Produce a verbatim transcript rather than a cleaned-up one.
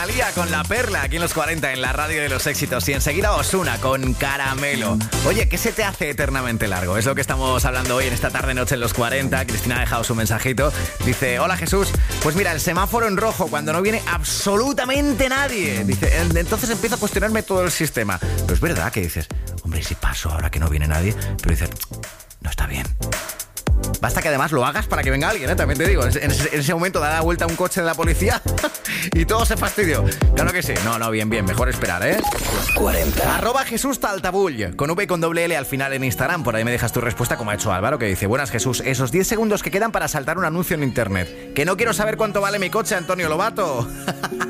Alía con La Perla aquí en los cuarenta en la radio de los éxitos y enseguida Ozuna con Caramelo. Oye, ¿qué se te hace eternamente largo? Es lo que estamos hablando hoy en esta tarde noche en los cuarenta. Cristina ha dejado su mensajito. Dice, hola Jesús, pues mira, el semáforo en rojo cuando no viene absolutamente nadie. Dice, entonces empiezo a cuestionarme todo el sistema. Pero es verdad que dices, hombre, si paso ahora que no viene nadie, pero dices, no está bien. Basta que además lo hagas para que venga alguien, ¿eh? También te digo, en ese, en ese momento da la vuelta un coche de la policía y todo se fastidió. Claro que sí. No, no, bien, bien, mejor esperar, ¿eh? cuarenta. Arroba Jesús Taltabull, con V y con doble L al final en Instagram. Por ahí me dejas tu respuesta como ha hecho Álvaro, que dice, buenas Jesús, esos diez segundos que quedan para saltar un anuncio en internet. Que no quiero saber cuánto vale mi coche, Antonio Lobato.